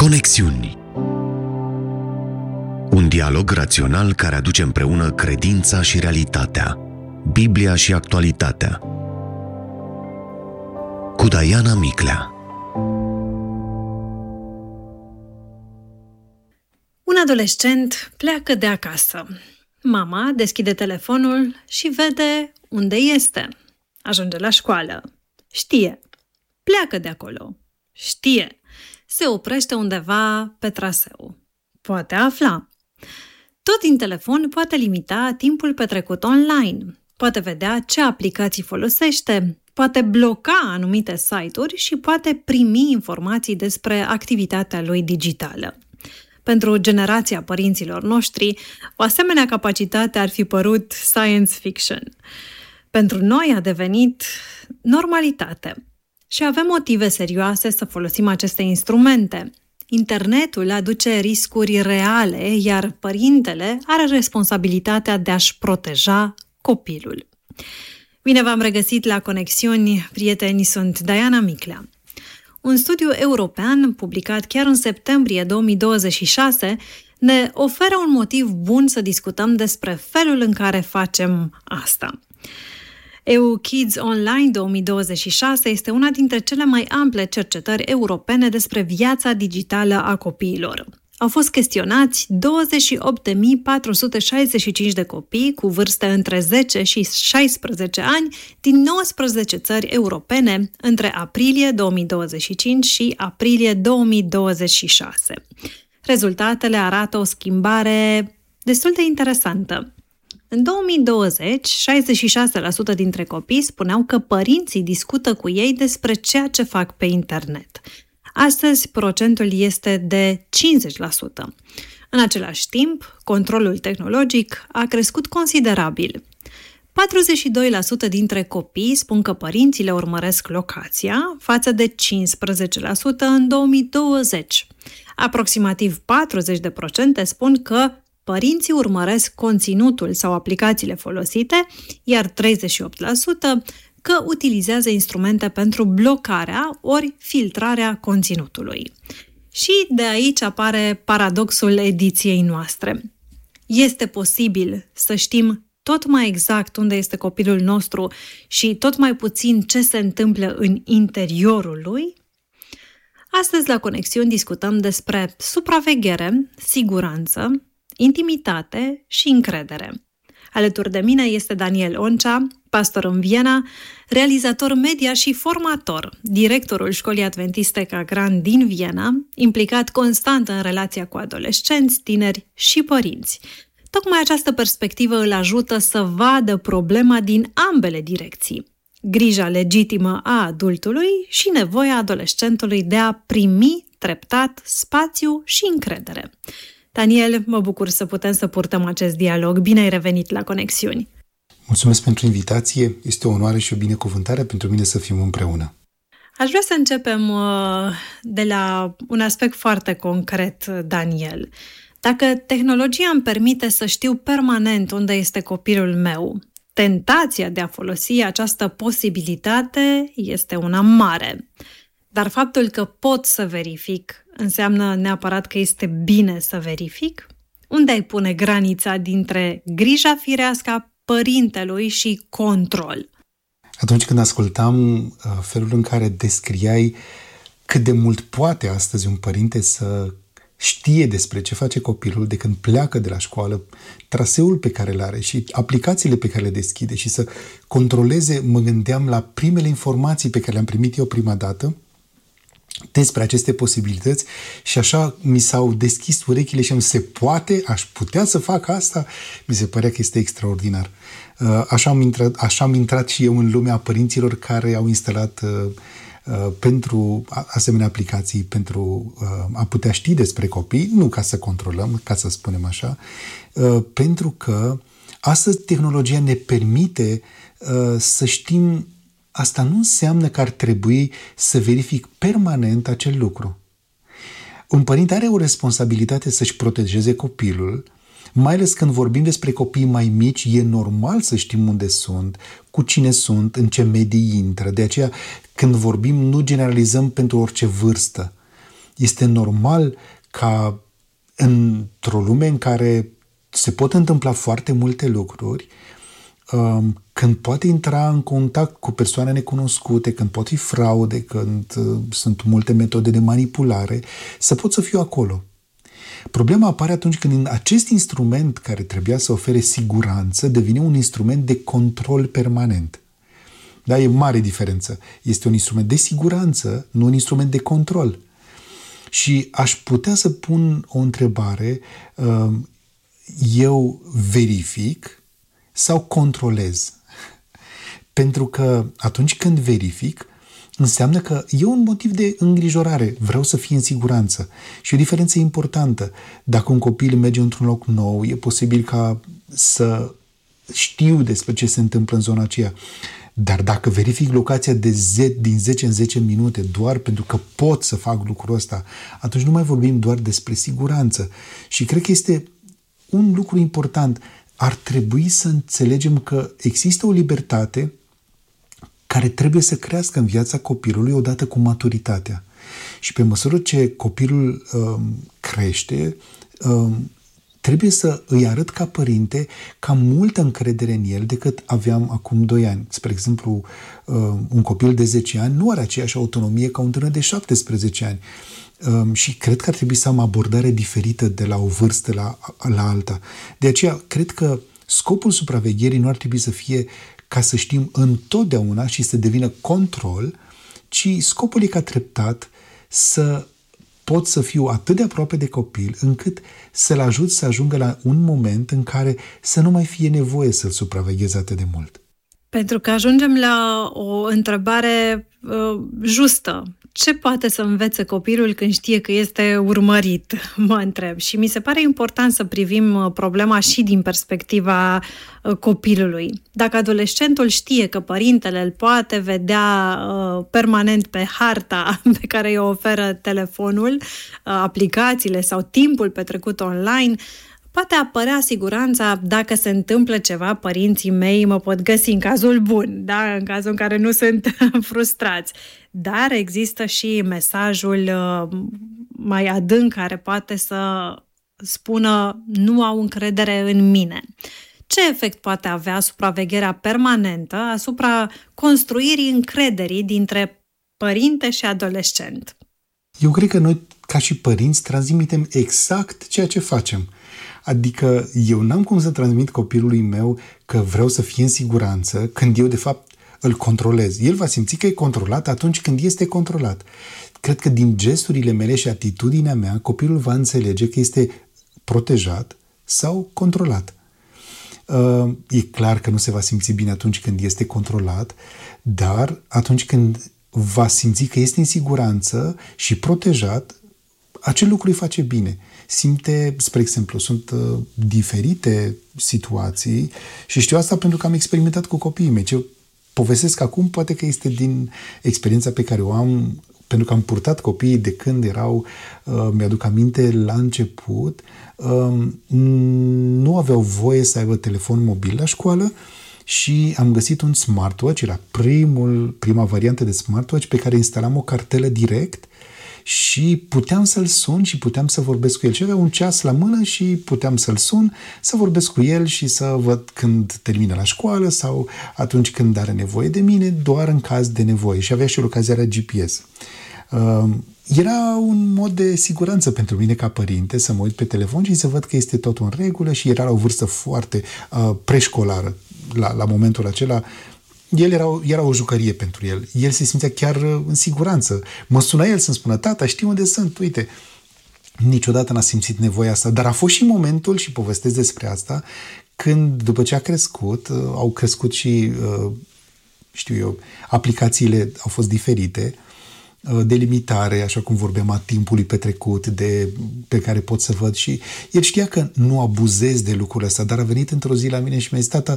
Conexiuni. Un dialog rațional care aduce împreună credința și realitatea, Biblia și actualitatea. Cu Diana Miclea. Un adolescent pleacă de acasă. Mama deschide telefonul și vede unde este. Ajunge la școală. Știe. Pleacă de acolo. Știe. Se oprește undeva pe traseu. Poate afla. Tot din telefon poate limita timpul petrecut online. Poate vedea ce aplicații folosește. Poate bloca anumite site-uri și poate primi informații despre activitatea lui digitală. Pentru generația părinților noștri, o asemenea capacitate ar fi părut science fiction. Pentru noi a devenit normalitate. Și avem motive serioase să folosim aceste instrumente. Internetul aduce riscuri reale, iar părintele are responsabilitatea de a-și proteja copilul. Bine v-am regăsit la Conexiuni, prieteni, sunt Diana Miclea. Un studiu european, publicat chiar în septembrie 2026, ne oferă un motiv bun să discutăm despre felul în care facem asta. EU Kids Online 2026 este una dintre cele mai ample cercetări europene despre viața digitală a copiilor. Au fost chestionați 28.465 de copii cu vârste între 10 și 16 ani din 19 țări europene între aprilie 2025 și aprilie 2026. Rezultatele arată o schimbare destul de interesantă. În 2020, 66% dintre copii spuneau că părinții discută cu ei despre ceea ce fac pe internet. Astăzi, procentul este de 50%. În același timp, controlul tehnologic a crescut considerabil. 42% dintre copii spun că părinții le urmăresc locația, față de 15% în 2020. Aproximativ 40% spun că părinții urmăresc conținutul sau aplicațiile folosite, iar 38% că utilizează instrumente pentru blocarea ori filtrarea conținutului. Și de aici apare paradoxul ediției noastre. Este posibil să știm tot mai exact unde este copilul nostru și tot mai puțin ce se întâmplă în interiorul lui? Astăzi la Conexiuni discutăm despre supraveghere, siguranță, intimitate și încredere. Alături de mine este Daniel Oncea, pastor în Viena, realizator media și formator, directorul Școlii Adventiste Cagran din Viena, implicat constant în relația cu adolescenți, tineri și părinți. Tocmai această perspectivă îl ajută să vadă problema din ambele direcții: grija legitimă a adultului și nevoia adolescentului de a primi treptat spațiu și încredere. Daniel, mă bucur să putem să purtăm acest dialog. Bine ai revenit la Conexiuni! Mulțumesc pentru invitație. Este o onoare și o binecuvântare pentru mine să fim împreună. Aș vrea să începem de la un aspect foarte concret, Daniel. Dacă tehnologia îmi permite să știu permanent unde este copilul meu, tentația de a folosi această posibilitate este una mare. Dar faptul că pot să verific înseamnă neapărat că este bine să verific? Unde ai pune granița dintre grija firească a părintelui și control? Atunci când ascultam felul în care descriai cât de mult poate astăzi un părinte să știe despre ce face copilul de când pleacă de la școală, traseul pe care îl are și aplicațiile pe care le deschide și să controleze, mă gândeam la primele informații pe care le-am primit eu prima dată despre aceste posibilități și așa mi s-au deschis urechile și se poate, aș putea să fac asta? Mi se părea că este extraordinar. Așa am intrat și eu în lumea părinților care au instalat pentru asemenea aplicații, pentru a putea ști despre copii, nu ca să controlăm, ca să spunem așa, pentru că astăzi tehnologia ne permite să știm. Asta nu înseamnă că ar trebui să verific permanent acel lucru. Un părinte are o responsabilitate să-și protejeze copilul, mai ales când vorbim despre copii mai mici, e normal să știm unde sunt, cu cine sunt, în ce medii intră. De aceea, când vorbim, nu generalizăm pentru orice vârstă. Este normal ca într-o lume în care se pot întâmpla foarte multe lucruri, când poate intra în contact cu persoane necunoscute, când pot fi fraude, când sunt multe metode de manipulare, să pot să fiu acolo. Problema apare atunci când acest instrument care trebuia să ofere siguranță devine un instrument de control permanent. Da, e mare diferență. Este un instrument de siguranță, nu un instrument de control. Și aș putea să pun o întrebare, eu verific sau controlez? Pentru că atunci când verific, înseamnă că e un motiv de îngrijorare. Vreau să fie în siguranță. Și o diferență importantă. Dacă un copil merge într-un loc nou, e posibil ca să știu despre ce se întâmplă în zona aceea. Dar dacă verific locația din 10 în 10 minute doar pentru că pot să fac lucrul ăsta, atunci nu mai vorbim doar despre siguranță. Și cred că este un lucru important. Ar trebui să înțelegem că există o libertate care trebuie să crească în viața copilului odată cu maturitatea. Și pe măsură ce copilul crește, trebuie să îi arăt ca părinte că am multă încredere în el decât aveam acum 2 ani. Spre exemplu, un copil de 10 ani nu are aceeași autonomie ca un tânăr de 17 ani. Și cred că ar trebui să am abordare diferită de la o vârstă la alta. De aceea, cred că scopul supravegherii nu ar trebui să fie ca să știm întotdeauna și să devină control, ci scopul e ca treptat să pot să fiu atât de aproape de copil încât să-l ajut să ajungă la un moment în care să nu mai fie nevoie să-l supraveghez atât de mult. Pentru că ajungem la o întrebare justă. Ce poate să învețe copilul când știe că este urmărit? Mă întreb. Și mi se pare important să privim problema și din perspectiva copilului. Dacă adolescentul știe că părintele îl poate vedea permanent pe harta pe care îi oferă telefonul, aplicațiile sau timpul petrecut online, poate apărea siguranța dacă se întâmplă ceva, părinții mei mă pot găsi în cazul bun, da? În cazul în care nu sunt frustrați. Dar există și mesajul mai adânc care poate să spună nu au încredere în mine. Ce efect poate avea supravegherea permanentă asupra construirii încrederii dintre părinte și adolescent? Eu cred că noi, ca și părinți, transmitem exact ceea ce facem. Adică eu n-am cum să transmit copilului meu că vreau să fie în siguranță când eu, de fapt, îl controlez. El va simți că e controlat atunci când este controlat. Cred că din gesturile mele și atitudinea mea, copilul va înțelege că este protejat sau controlat. E clar că nu se va simți bine atunci când este controlat, dar atunci când va simți că este în siguranță și protejat, acel lucru îi face bine. Simte, spre exemplu, sunt diferite situații și știu asta pentru că am experimentat cu copiii mei. Ce povestesc acum poate că este din experiența pe care o am, pentru că am purtat copiii de când erau, mi-aduc aminte, la început, nu aveau voie să aibă telefon mobil la școală și am găsit un smartwatch, era prima variantă de smartwatch pe care instalam o cartelă direct și puteam să-l sun și puteam să vorbesc cu el. Și avea un ceas la mână și puteam să-l sun, să vorbesc cu el și să văd când termină la școală sau atunci când are nevoie de mine, doar în caz de nevoie. Și avea și localizarea GPS. Era un mod de siguranță pentru mine ca părinte să mă uit pe telefon și să văd că este totul în regulă și era la o vârstă foarte preșcolară la momentul acela. Era o jucărie pentru el. El se simțea chiar în siguranță. Mă suna el să-mi spună, tata, știi unde sunt? Uite, niciodată n-a simțit nevoia asta, dar a fost și momentul, și povestesc despre asta, când, după ce a crescut, au crescut și, aplicațiile au fost diferite, de limitare, așa cum vorbeam, a timpului petrecut, pe care pot să văd și el știa că nu abuzez de lucrul ăsta, dar a venit într-o zi la mine și mi-a zis, tata,